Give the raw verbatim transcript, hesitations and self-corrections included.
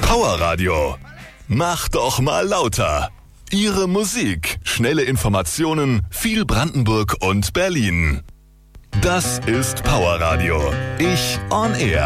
Powerradio. Mach doch mal lauter. Ihre Musik, schnelle Informationen, viel Brandenburg und Berlin. Das ist Powerradio. Ich on Air.